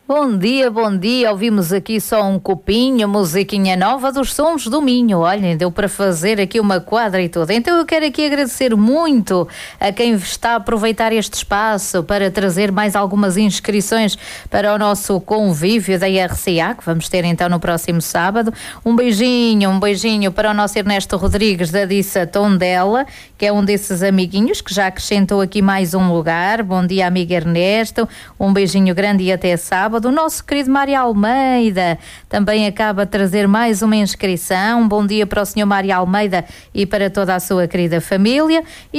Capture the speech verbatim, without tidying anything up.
Bom dia, bom dia. Ouvimos aqui só um copinho, musiquinha nova dos Sons do Minho. Olhem, deu para fazer aqui uma quadra e tudo. Então eu quero aqui agradecer muito a quem está a aproveitar este espaço para trazer mais algumas inscrições para o nosso convívio da R C A, que vamos ter então no próximo sábado. Um beijinho, um beijinho para o nosso Ernesto Rodrigues da Dissa Tondela, que é um desses amiguinhos que já acrescentou aqui mais um lugar. Bom dia, amigo Ernesto. Um beijinho grande e até sábado. O nosso querido Mário Almeida também acaba de trazer mais uma inscrição. Um bom dia para o senhor Mário Almeida e para toda a sua querida família.